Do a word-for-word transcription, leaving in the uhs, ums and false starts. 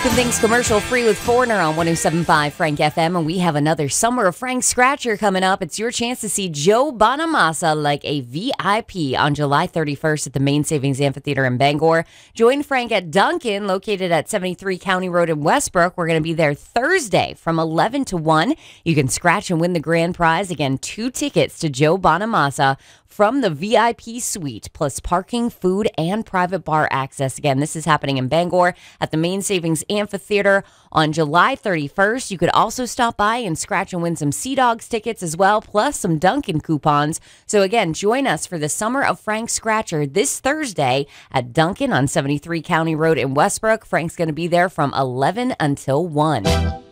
Keeping things commercial free with Foreigner on one oh seven point five Frank F M, and we have another Summer of Frank Scratcher coming up. It's your chance to see Joe Bonamassa like a V I P on July thirty-first at the Main Savings Amphitheater in Bangor. Join Frank at Dunkin', located at seventy-three County Road in Westbrook. We're going to be there Thursday from eleven to one. You can scratch and win the grand prize. Again, two tickets to Joe Bonamassa from the V I P suite, plus parking, food, and private bar access. Again, this is happening in Bangor at the Main Savings Amphitheater on July thirty-first. You could also stop by and scratch and win some Sea Dogs tickets as well, plus some Dunkin' coupons. So again, join us for the Summer of Frank Scratcher this Thursday at Dunkin' on seventy-three County Road in Westbrook. Frank's going to be there from eleven until one.